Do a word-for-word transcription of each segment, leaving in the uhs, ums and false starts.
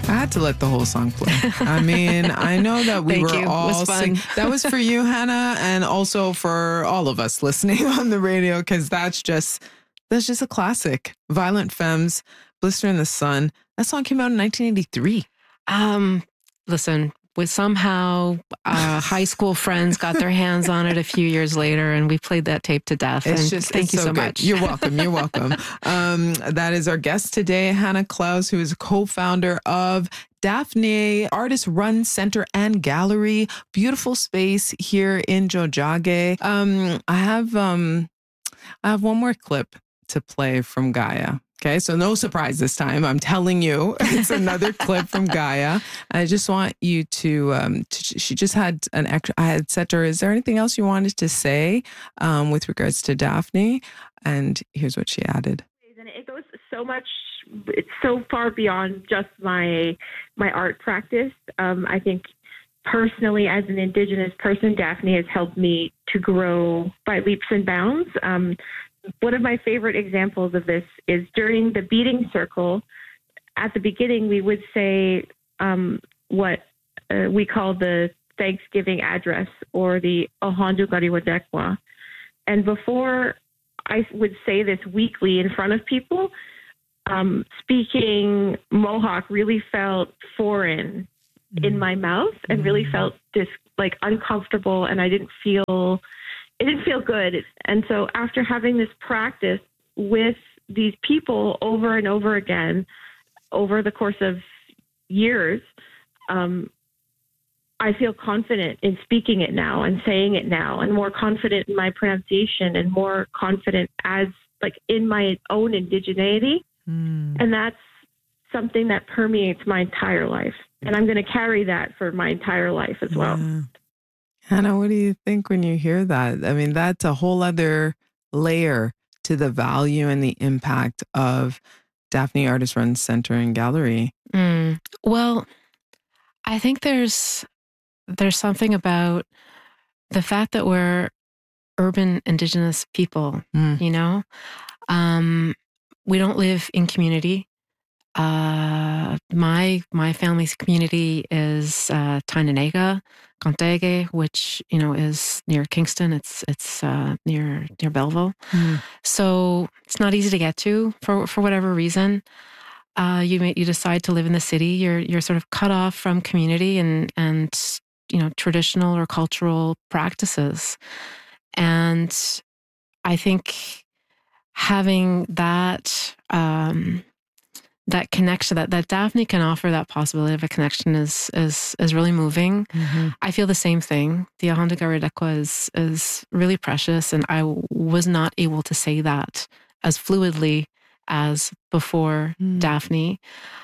I had to let the whole song play. I mean, I know that we Thank were you. all It was fun. sing- that was for you, Hannah, and also for all of us listening on the radio, because that's just that's just a classic. Violent Femmes, Blister in the Sun. That song came out in nineteen eighty-three. Um, listen, with somehow uh, high school friends got their hands on it a few years later, and we played that tape to death. It's and just thank it's you so, so good. much. You're welcome. You're welcome. Um, that is our guest today, Hannah Klaus, who is a co-founder of Daphne Artist Run Center and Gallery. Beautiful space here in Tiohtià:ke. Um, I have um, I have one more clip to play from Gaia. Okay, so no surprise this time. I'm telling you, it's another clip from Gaia. I just want you to, um, to, she just had an extra, I had said to her, is there anything else you wanted to say um, with regards to Daphne? And here's what she added. And it goes so much, it's so far beyond just my, my art practice. Um, I think personally, as an Indigenous person, Daphne has helped me to grow by leaps and bounds. Um, One of my favorite examples of this is during the beating circle. At the beginning, we would say um, what uh, we call the Thanksgiving address or the Ohandu Gariwadekwa. And before I would say this weekly in front of people, um, speaking Mohawk really felt foreign mm. in my mouth and mm. really felt this like uncomfortable, and I didn't feel It didn't feel good. And so after having this practice with these people over and over again, over the course of years, um, I feel confident in speaking it now and saying it now, and more confident in my pronunciation and more confident as like in my own indigeneity. Mm. And that's something that permeates my entire life. And I'm going to carry that for my entire life as well. Yeah. Hannah, what do you think when you hear that? I mean, that's a whole other layer to the value and the impact of Daphne Artist Run Center and Gallery. Mm. Well, I think there's there's something about the fact that we're urban Indigenous people, mm. you know? Um, we don't live in community. Uh, my my family's community is uh, Tainanega, Contege, which you know is near Kingston. It's it's uh, near near Belleville, mm. so it's not easy to get to for for whatever reason. Uh, you may, you decide to live in the city. You're you're sort of cut off from community and and you know traditional or cultural practices, and I think having that. Um, That connection that, that Daphne can offer, that possibility of a connection is is is really moving. Mm-hmm. I feel the same thing. The Ohandu Gariwadekwa is is really precious, and I was not able to say that as fluidly as before mm. Daphne.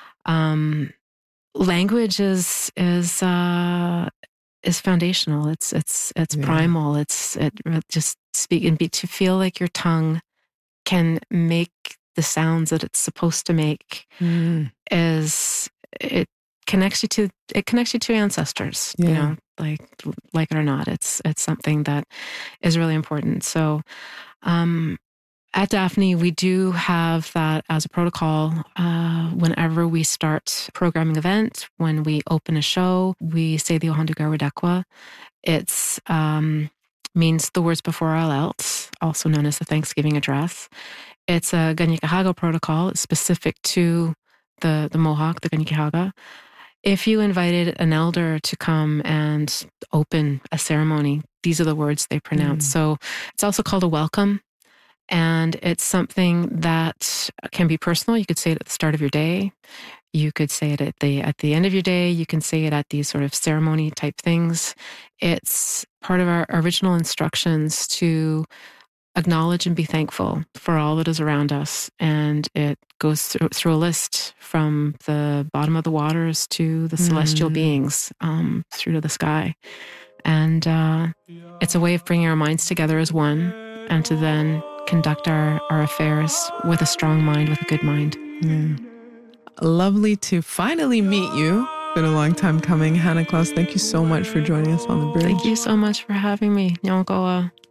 Um, language is is uh, is foundational. It's it's it's yeah. primal. It's it just speak and be to feel like your tongue can make the sounds that it's supposed to make mm. is it connects you to it connects you to ancestors. Yeah. You know, like like it or not, it's it's something that is really important. So, um, at Daphne, we do have that as a protocol. Uh, whenever we start a programming event, when we open a show, we say the Ohandu Gariwadekwa. It's um, means the words before all else, also known as the Thanksgiving address. It's a Kanien'kehá:ka protocol. It's specific to the, the Mohawk, the Kanien'kehá:ka. If you invited an elder to come and open a ceremony, these are the words they pronounce. Mm. So it's also called a welcome. And it's something that can be personal. You could say it at the start of your day. You could say it at the at the end of your day. You can say it at these sort of ceremony type things. It's part of our original instructions to acknowledge and be thankful for all that is around us. And it goes through, through a list from the bottom of the waters to the mm. celestial beings, um, through to the sky. And uh, it's a way of bringing our minds together as one and to then conduct our, our affairs with a strong mind, with a good mind. Yeah. Lovely to finally meet you. Been a long time coming. Hannah Klaus, thank you so much for joining us on The Bridge. Thank you so much for having me. Nyongoa.